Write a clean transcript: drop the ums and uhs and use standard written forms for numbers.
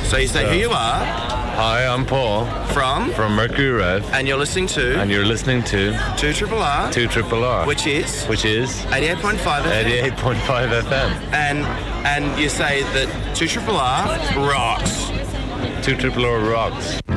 So you say who you are. Hi, I'm Paul. From Mercury Rev. And you're listening to. And you're listening to 2RRR. 2RRR. Which is 88.5 FM. 88.5 FM. And you say that 2RRR rocks. 2RRR rocks.